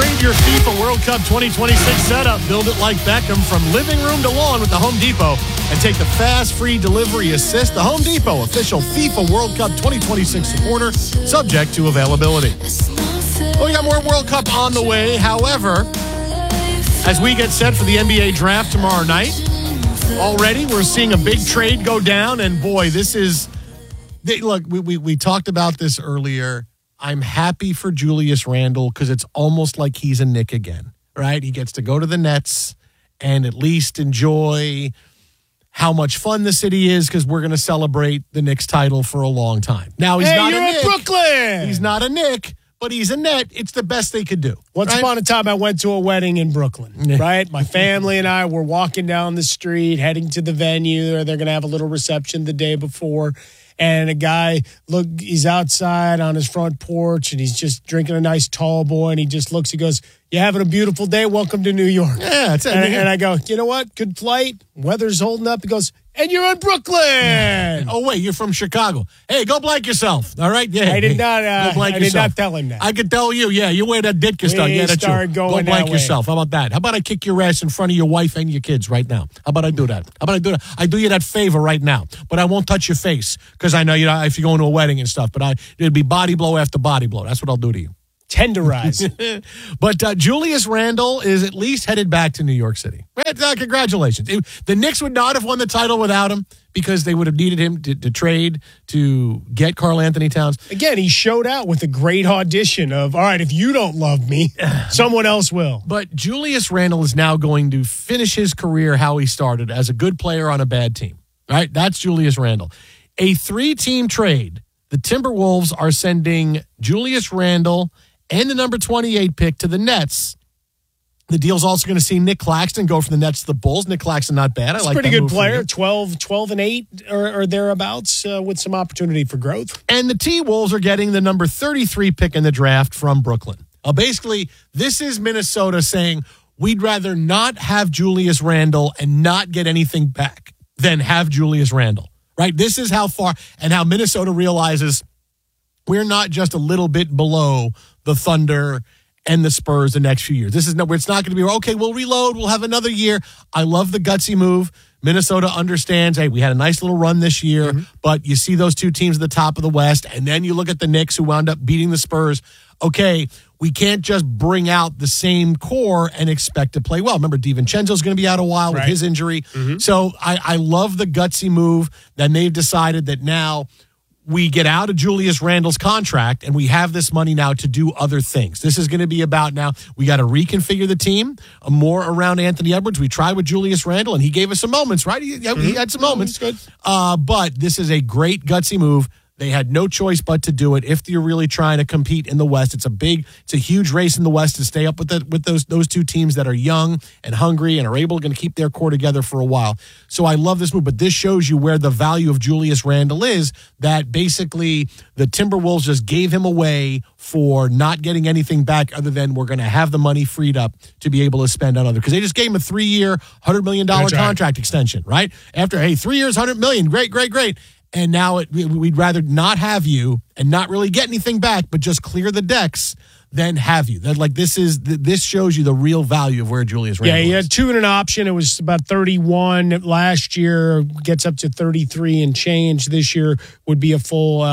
Upgrade your FIFA World Cup 2026 setup. Build it like Beckham from living room to lawn with the Home Depot. And take the fast, free delivery assist. The Home Depot, official FIFA World Cup 2026 supporter, subject to availability. Well, we got more World Cup on the way. However, as we get set for the NBA draft tomorrow night, already we're seeing a big trade go down. And boy, this is... Look, we talked about this earlier. I'm happy for Julius Randle because it's almost like he's a Knick again, right? He gets to go to the Nets and at least enjoy how much fun the city is because we're going to celebrate the Knicks title for a long time. Now, he's not a Knick. You're in Brooklyn. He's not a Knick, but he's a Net. It's the best they could do. Once upon a time, I went to a wedding in Brooklyn, right? My family and I were walking down the street, heading to the venue. They're going to have a little reception the day before. And a guy, he's outside on his front porch, and he's just drinking a nice tall boy, and he just looks, he goes, "You having a beautiful day? Welcome to New York." Yeah, that's it. And I go, "You know what? Good flight. Weather's holding up." He goes, "And you're in Brooklyn." Oh, wait, you're from Chicago. Hey, go blank yourself, all right? Yeah, I did not did not tell him that. I could tell you, you wear that Ditka stuff. Yeah, that's you. Go blank yourself. How about that? How about I kick your ass in front of your wife and your kids right now? How about I do that? I do you that favor right now, but I won't touch your face because I know, if you're going to a wedding and stuff, but it'd be body blow after body blow. That's what I'll do to you. Tenderize. But Julius Randle is at least headed back to New York City. Congratulations. The Knicks would not have won the title without him because they would have needed him to trade to get Karl Anthony Towns. Again, he showed out with a great audition of, all right, if you don't love me, someone else will. But Julius Randle is now going to finish his career how he started, as a good player on a bad team. All right, that's Julius Randle. A 3-team trade. The Timberwolves are sending Julius Randle and the number 28 pick to the Nets. The deal's also going to see Nick Claxton go from the Nets to the Bulls. Nick Claxton, not bad. He's a pretty good player, 12-8 or thereabouts, with some opportunity for growth. And the T-Wolves are getting the number 33 pick in the draft from Brooklyn. Basically, this is Minnesota saying, we'd rather not have Julius Randle and not get anything back than have Julius Randle, right? This is how far, and how Minnesota realizes we're not just a little bit below the Thunder and the Spurs the next few years. It's not going to be, okay, we'll reload, we'll have another year. I love the gutsy move. Minnesota understands, hey, we had a nice little run this year, but you see those two teams at the top of the West, and then you look at the Knicks who wound up beating the Spurs. Okay, we can't just bring out the same core and expect to play well. Remember, DiVincenzo's going to be out a while with his injury. So I love the gutsy move. Then they've decided that now we get out of Julius Randle's contract and we have this money now to do other things. This is going to be about now we got to reconfigure the team more around Anthony Edwards. We tried with Julius Randle and he gave us some moments, right? He had some moments. Good. But this is a great gutsy move. They had no choice but to do it. If you're really trying to compete in the West, it's a huge race in the West to stay up with those two teams that are young and hungry and are able to keep their core together for a while. So I love this move, but this shows you where the value of Julius Randle is, that basically the Timberwolves just gave him away for not getting anything back other than we're going to have the money freed up to be able to spend on other, because they just gave him a 3-year, $100 million contract extension, right? After, 3 years, $100 million, great. And now we'd rather not have you and not really get anything back, but just clear the decks than have you. This shows you the real value of where Julius Randle is. Yeah, he had 2 and an option. It was about 31 last year, gets up to 33 and change. This year would be a full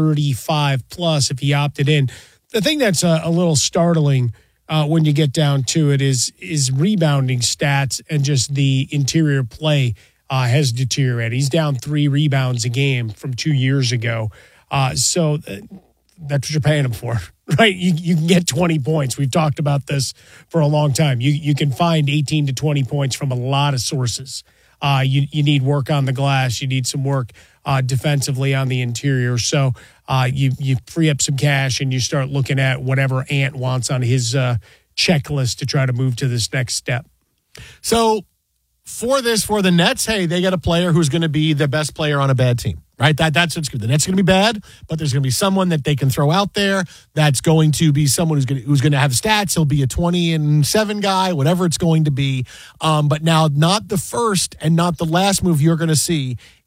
35 plus if he opted in. The thing that's a little startling when you get down to it is rebounding stats and just the interior play has deteriorated. He's down 3 rebounds a game from 2 years ago. So that's what you're paying him for, right? You can get 20 points. We've talked about this for a long time. You can find 18 to 20 points from a lot of sources. You need work on the glass. You need some work defensively on the interior. So you free up some cash and you start looking at whatever Ant wants on his checklist to try to move to this next step. So for the Nets, hey, they got a player who's going to be the best player on a bad team, right? That's what's good. The Nets are going to be bad, but there's going to be someone that they can throw out there that's going to be someone who's going to have stats. He'll be a 20-7 guy, whatever it's going to be. But now, not the first and not the last move you're going to see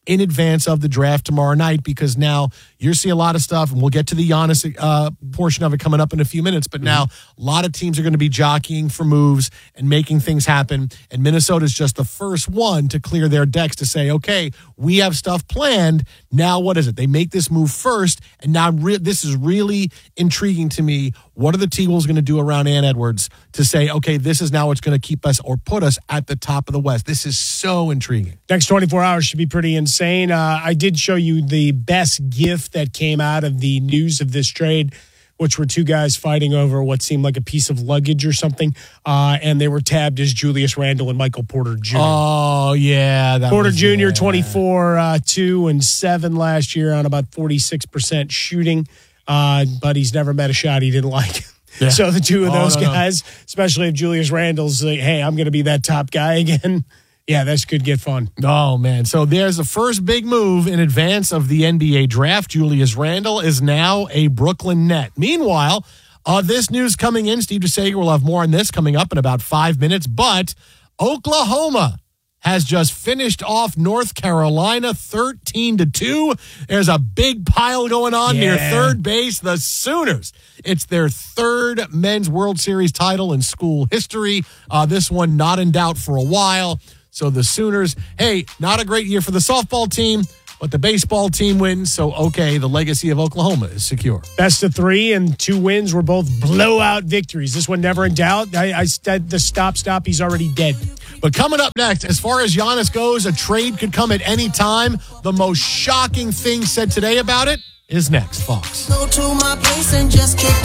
in advance of the draft tomorrow night, because now you're seeing a lot of stuff, and we'll get to the Giannis portion of it coming up in a few minutes, but now a lot of teams are going to be jockeying for moves and making things happen, and Minnesota's just the first one to clear their decks to say, okay, we have stuff planned. Now what is it? They make this move first, and now this is really intriguing to me. What are the T-Wolves going to do around Ann Edwards to say, okay, this is now what's going to keep us or put us at the top of the West? This is so intriguing. Next 24 hours should be pretty insane. I did show you the best gift that came out of the news of this trade, which were two guys fighting over what seemed like a piece of luggage or something, and they were tabbed as Julius Randle and Michael Porter Jr. Oh, yeah. Porter Jr., 24, 2 and 7 last year on about 46% shooting, but he's never met a shot he didn't like. Yeah. So the two of those guys, especially if Julius Randle's like, hey, I'm going to be that top guy again. Yeah, this could get fun. Oh, man. So there's the first big move in advance of the NBA draft. Julius Randle is now a Brooklyn Net. Meanwhile, this news coming in, Steve DeSager will have more on this coming up in about 5 minutes, but Oklahoma has just finished off North Carolina 13-2. There's a big pile going on near third base. The Sooners. It's their third men's World Series title in school history. This one not in doubt for a while. So the Sooners, hey, not a great year for the softball team, but the baseball team wins. So, okay, the legacy of Oklahoma is secure. Best of 3 and 2 wins were both blowout victories. This one never in doubt. I said the stop, he's already dead. But coming up next, as far as Giannis goes, a trade could come at any time. The most shocking thing said today about it is next, Fox. Go to my place and just kick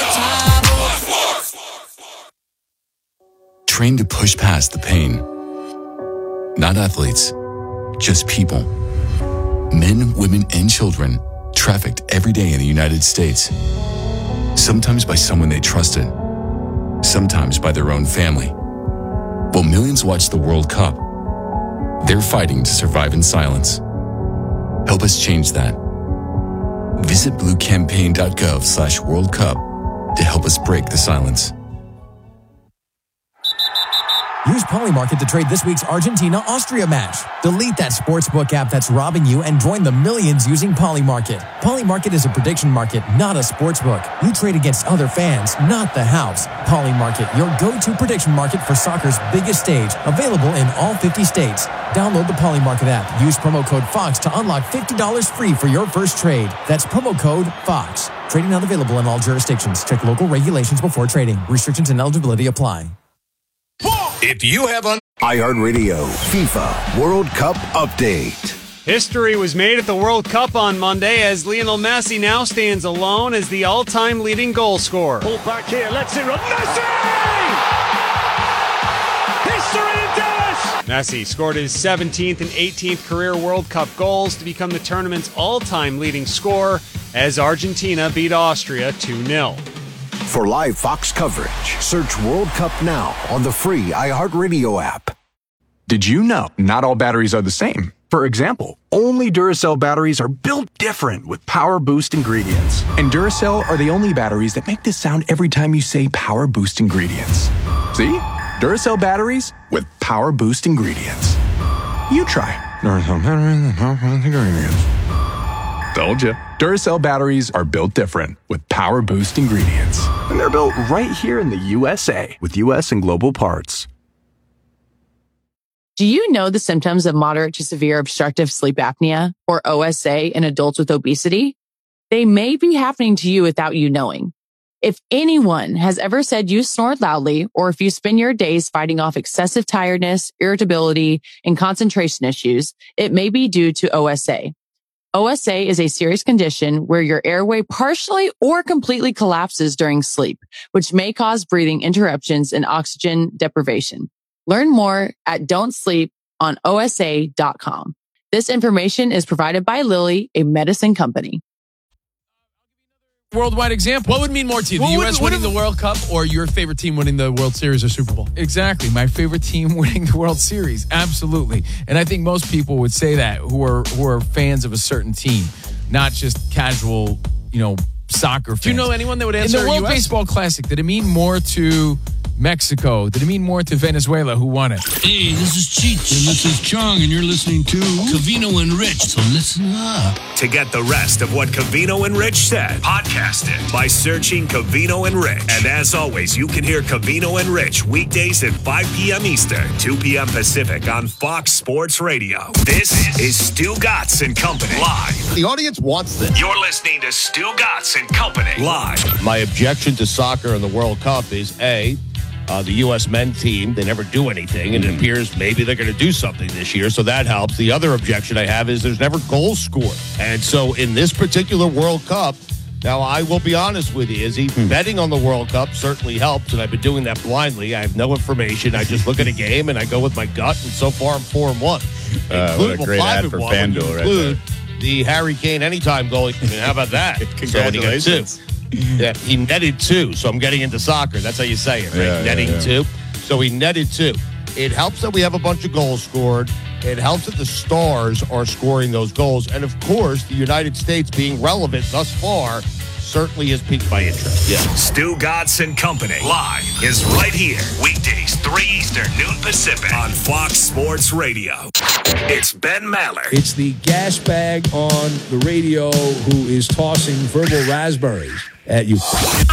it like Train to push past the pain. Not athletes, just people. Men, women, and children trafficked every day in the United States. Sometimes by someone they trusted, sometimes by their own family. While millions watch the World Cup, they're fighting to survive in silence. Help us change that. Visit bluecampaign.gov/World Cup to help us break the silence. Use Polymarket to trade this week's Argentina-Austria match. Delete that sportsbook app that's robbing you and join the millions using Polymarket. Polymarket is a prediction market, not a sportsbook. You trade against other fans, not the house. Polymarket, your go-to prediction market for soccer's biggest stage. Available in all 50 states. Download the Polymarket app. Use promo code FOX to unlock $50 free for your first trade. That's promo code FOX. Trading not available in all jurisdictions. Check local regulations before trading. Restrictions and eligibility apply. If you have an iHeartRadio FIFA World Cup update. History was made at the World Cup on Monday as Lionel Messi now stands alone as the all-time leading goal scorer. Pull back here, lets it run. Messi! History in Dallas! Messi scored his 17th and 18th career World Cup goals to become the tournament's all-time leading scorer as Argentina beat Austria 2-0. For live Fox coverage, search World Cup now on the free iHeartRadio app. Did you know not all batteries are the same? For example, only Duracell batteries are built different with Power Boost ingredients. And Duracell are the only batteries that make this sound every time you say Power Boost ingredients. See? Duracell batteries with Power Boost ingredients. You try. Duracell batteries with Power Boost ingredients. Told you. Duracell batteries are built different with Power Boost ingredients. And they're built right here in the USA with US and global parts. Do you know the symptoms of moderate to severe obstructive sleep apnea, or OSA, in adults with obesity? They may be happening to you without you knowing. If anyone has ever said you snored loudly, or if you spend your days fighting off excessive tiredness, irritability, and concentration issues, it may be due to OSA. OSA is a serious condition where your airway partially or completely collapses during sleep, which may cause breathing interruptions and oxygen deprivation. Learn more at don'tsleeponosa.com. This information is provided by Lilly, a medicine company. Worldwide example. What would mean more to you? The U.S. winning the World Cup or your favorite team winning the World Series or Super Bowl? Exactly. My favorite team winning the World Series. Absolutely. And I think most people would say that who are fans of a certain team, not just casual, soccer fans. Do you know anyone that would answer in the World US? Baseball Classic? Did it mean more to Mexico? Did it mean more to Venezuela, who won it? Hey, this is Cheech, and this is Chong, and you're listening to Covino and Rich, so listen up. To get the rest of what Covino and Rich said, podcast it by searching Covino and Rich. And as always, you can hear Covino and Rich weekdays at 5 p.m. Eastern, 2 p.m. Pacific on Fox Sports Radio. This is Stu Gatz and Company live. The audience wants this. You're listening to Stu Gatz and Company live. My objection to soccer in the World Cup is the U.S. men's team, they never do anything, and it appears maybe they're going to do something this year, so that helps. The other objection I have is there's never goals scored. And so in this particular World Cup, now I will be honest with you, Izzy, betting on the World Cup certainly helps, and I've been doing that blindly. I have no information. I just look at a game, and I go with my gut, and so far I'm 4-1. What a great ad for FanDuel right there. The Harry Kane anytime goal. I mean, how about that? Congratulations. Yeah, he netted 2, so I'm getting into soccer. That's how you say it, right? Netting 2. So he netted 2. It helps that we have a bunch of goals scored. It helps that the stars are scoring those goals. And, of course, the United States being relevant thus far certainly has piqued my interest. Yeah. Stu Gatz and Company live is right here. Weekdays, 3 Eastern, noon Pacific on Fox Sports Radio. It's Ben Maller. It's the gas bag on the radio who is tossing verbal raspberries at you.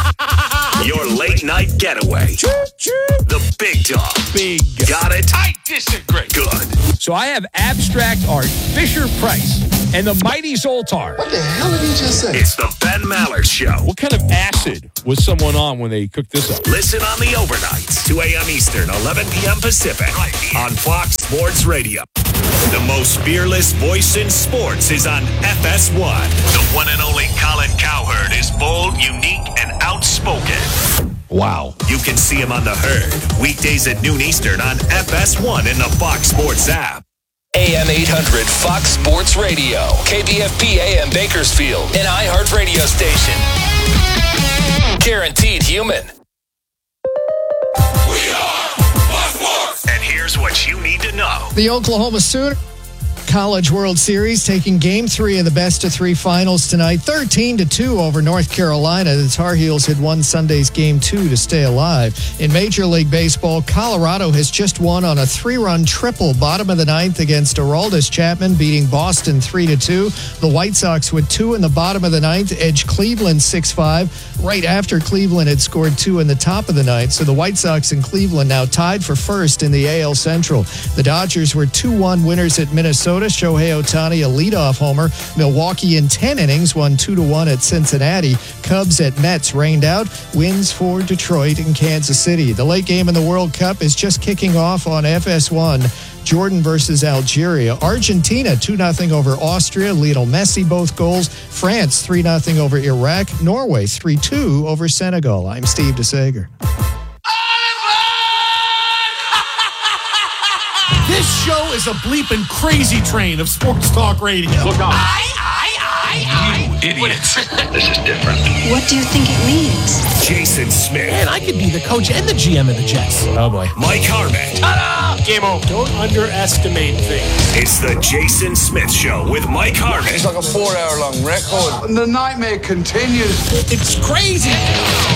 Your late night getaway. The big dog. Big. Got it? I disagree. Good. So I have abstract art, Fisher-Price, and the mighty Zoltar. What the hell did he just say? It's the Ben Maller Show. What kind of acid was someone on when they cooked this up? Listen on the overnights, 2 a.m. Eastern, 11 p.m. Pacific, right here on Fox Sports Radio. The most fearless voice in sports is on FS1. The one and only Colin Cowherd is bold, unique, and outspoken. Wow. You can see him on The Herd, weekdays at noon Eastern on FS1 in the Fox Sports app. AM 800 Fox Sports Radio, KBFP AM Bakersfield, an iHeart radio station. Guaranteed human. We are Fox Sports. And here's what you need to know. The Oklahoma Sooner College World Series taking Game 3 of the best-of-3 finals tonight, 13-2 over North Carolina. The Tar Heels had won Sunday's Game 2 to stay alive. In Major League Baseball, Colorado has just won on a 3-run triple, bottom of the ninth against Aroldis Chapman, beating Boston 3-2. The White Sox with 2 in the bottom of the ninth edged Cleveland 6-5, right after Cleveland had scored 2 in the top of the ninth. So the White Sox and Cleveland now tied for first in the AL Central. The Dodgers were 2-1 winners at Minnesota. Shohei Ohtani, a leadoff homer. Milwaukee in 10 innings won 2-1 at Cincinnati. Cubs at Mets rained out. Wins for Detroit and Kansas City. The late game in the World Cup is just kicking off on FS1. Jordan versus Algeria. Argentina 2-0 over Austria. Lionel Messi both goals. France 3-0 over Iraq. Norway 3-2 over Senegal. I'm Steve DeSager. This show is a bleeping crazy train of sports talk radio. Look on. You idiots. This is different. What do you think it means? Jason Smith. Man, I could be the coach and the GM of the Jets. Oh, boy. Mike Harmon. Ta-da! Game over. Don't underestimate things. It's the Jason Smith Show with Mike Harmon. It's like a 4-hour-long record. And the nightmare continues. It's crazy.